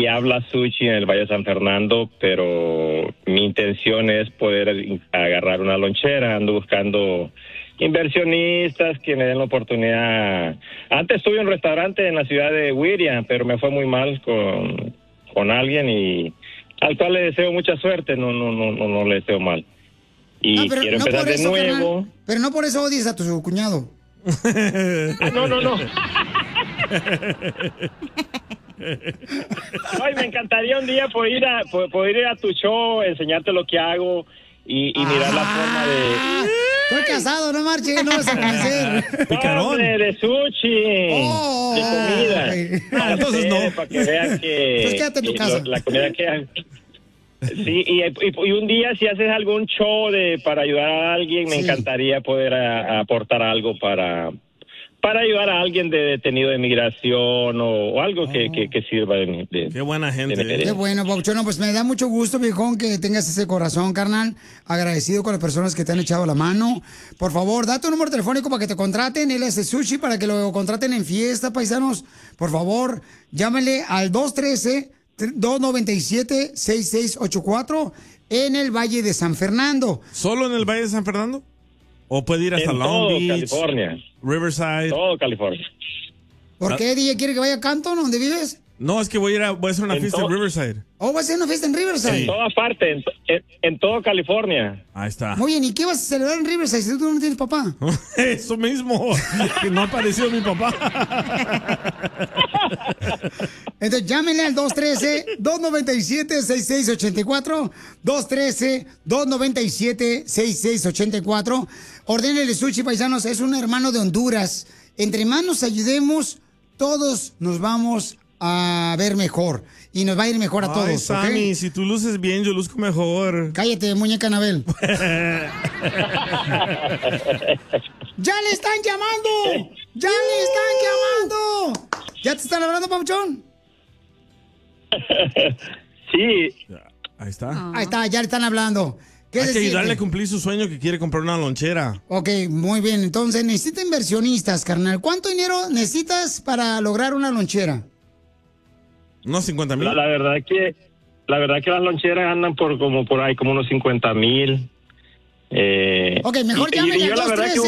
y habla sushi en el Valle de San Fernando, pero mi intención es poder agarrar una lonchera. Ando buscando inversionistas que me den la oportunidad. Antes estuve en un restaurante en la ciudad de Whittier, pero me fue muy mal con alguien y al cual le deseo mucha suerte. No le deseo mal. Y quiero empezar de nuevo. Carnal, pero no por eso odies a tu cuñado. No. Ay, me encantaría un día poder ir a tu show, enseñarte lo que hago y mirar la forma de... Estoy casado, no marches, no vas a conocer. Picarón. De sushi, de comida. Entonces no. Para que vean que... Pues quédate en tu casa. La comida que... Sí, y un día si haces algún show para ayudar a alguien, me encantaría poder aportar algo para ayudar a alguien detenido de migración o algo que sirva de qué buena gente. Qué bueno, Pauchón. Pues me da mucho gusto, viejón, que tengas ese corazón, carnal. Agradecido con las personas que te han echado la mano. Por favor, da tu número telefónico para que te contraten. Él hace sushi para que lo contraten en fiesta, paisanos. Por favor, llámenle al 213-297-6684 en el Valle de San Fernando. ¿Solo en el Valle de San Fernando? ¿O puede ir hasta Long Beach, California, Riverside? Todo California. ¿Por qué, DJ, quiere que vaya a Canton, donde vives? No, es que voy a hacer una fiesta en Riverside. ¿Oh, va a hacer una fiesta en Riverside? En toda parte, en todo California. Ahí está. Muy bien, ¿y qué vas a celebrar en Riverside si tú no tienes papá? Eso mismo, que no ha aparecido mi papá. Entonces llámenle al 213-297-6684, 213-297-6684. Ordénele sushi, paisanos, es un hermano de Honduras. Entre más nos ayudemos, todos nos vamos a ver mejor. Y nos va a ir mejor a todos. Ay, Sammy, ¿okay? si tú luces bien, yo luzco mejor. Cállate, muñeca Anabel. ¡Ya le están llamando! ¡Ya le están llamando! ¿Ya te están hablando, Pauchón? Sí. Ahí está. Ahí está, ya le están hablando. Hay que ayudarle a cumplir su sueño que quiere comprar una lonchera. Ok, muy bien. Entonces, necesita inversionistas, carnal. ¿Cuánto dinero necesitas para lograr una lonchera? Unos 50,000. La verdad que las loncheras andan por ahí como unos 50,000. Ok, mejor llámenle al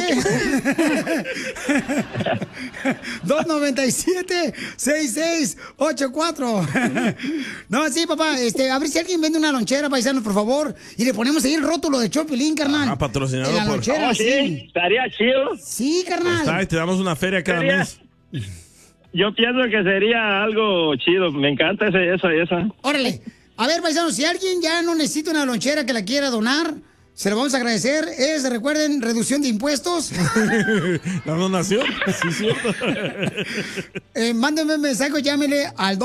213-297-6684. No, sí, papá, a ver si alguien vende una lonchera, paisanos, por favor, y le ponemos ahí el rótulo de Chopelín, carnal. Patrocinado en la por... lonchera, sí. Estaría chido. Sí, carnal. Está, y te damos una feria cada mes. Yo pienso que sería algo chido. Me encanta esa. Órale. A ver, paisanos, si alguien ya no necesita una lonchera que la quiera donar, se lo vamos a agradecer. Recuerden, reducción de impuestos. La donación, sí, cierto. Mándenme un mensaje, llámele al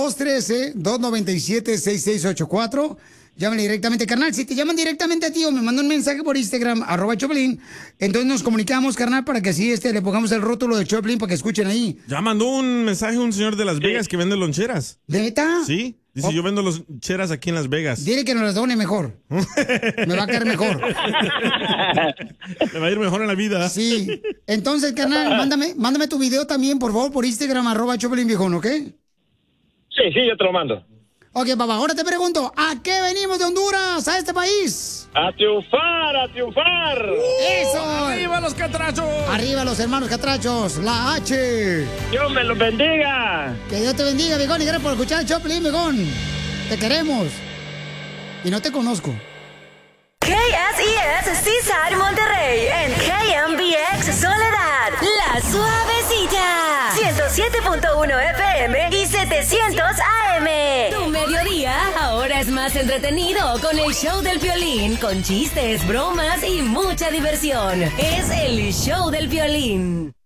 213-297-6684. Llámale directamente, carnal. Si te llaman directamente a ti o me mandan un mensaje por Instagram, @Choplin, entonces nos comunicamos, carnal, para que así le pongamos el rótulo de Choplin para que escuchen ahí. Ya mandó un mensaje un señor de Las Vegas que vende loncheras. ¿De neta? Sí. Dice, yo vendo loncheras aquí en Las Vegas. Dile que nos las done mejor. Me va a caer mejor. Me va a ir mejor en la vida. Sí. Entonces, carnal, mándame tu video también, por favor, por Instagram, @Choplin Viejón, ¿ok? Sí, yo te lo mando. Ok, papá, ahora te pregunto, ¿a qué venimos de Honduras, a este país? ¡A triunfar, a triunfar! ¡Eso! ¡Arriba los catrachos! ¡Arriba los hermanos catrachos! ¡La H! ¡Dios me los bendiga! Que Dios te bendiga, viejón, y gracias por escuchar el Choplin, viejón. Te queremos. Y no te conozco. KSES Seaside Monterrey en KMBX Soledad, La Suavecilla, 107.1 FM y 700 AM. Tu mediodía ahora es más entretenido con el show del Piolín, con chistes, bromas y mucha diversión. Es el show del Piolín.